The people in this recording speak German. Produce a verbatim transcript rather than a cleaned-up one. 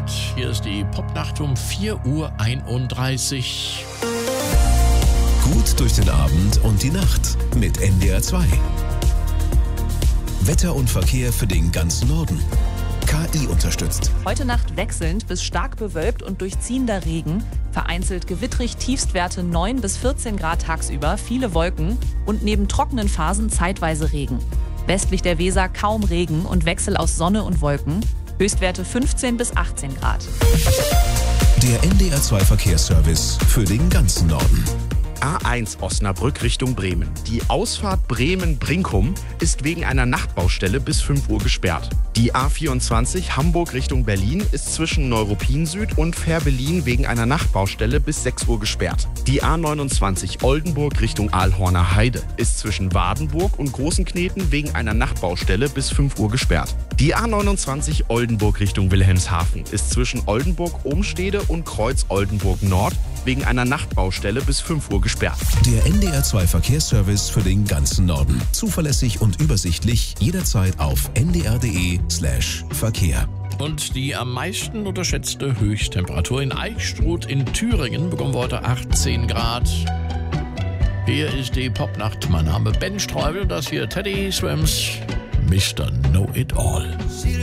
Gott. Hier ist die Popnacht um vier Uhr einunddreißig. Gut durch den Abend und die Nacht mit N D R zwei. Wetter und Verkehr für den ganzen Norden. K I unterstützt. Heute Nacht wechselnd bis stark bewölkt und durchziehender Regen. Vereinzelt gewittrig, Tiefstwerte neun bis vierzehn Grad tagsüber, viele Wolken und neben trockenen Phasen zeitweise Regen. Westlich der Weser kaum Regen und Wechsel aus Sonne und Wolken. Höchstwerte fünfzehn bis achtzehn Grad. Der N D R zwei Verkehrsservice für den ganzen Norden. A eins Osnabrück Richtung Bremen. Die Ausfahrt Bremen-Brinkum ist wegen einer Nachtbaustelle bis fünf Uhr gesperrt. Die A vierundzwanzig Hamburg Richtung Berlin ist zwischen Neuruppin Süd und Fährberlin wegen einer Nachtbaustelle bis sechs Uhr gesperrt. Die A neunundzwanzig Oldenburg Richtung Aalhorner Heide ist zwischen Wadenburg und Großenkneten wegen einer Nachtbaustelle bis fünf Uhr gesperrt. Die A neunundzwanzig Oldenburg Richtung Wilhelmshaven ist zwischen Oldenburg-Ohmstede und Kreuz-Oldenburg Nord wegen einer Nachtbaustelle bis fünf Uhr gesperrt. Der N D R zwei Verkehrsservice für den ganzen Norden. Zuverlässig und übersichtlich jederzeit auf n d r punkt d e slash Verkehr. Und die am meisten unterschätzte Höchsttemperatur in Eichstruth in Thüringen bekommen wir heute achtzehn Grad. Hier ist die Popnacht. Mein Name Ben Streubel, das hier Teddy Swims, Mister Know It All.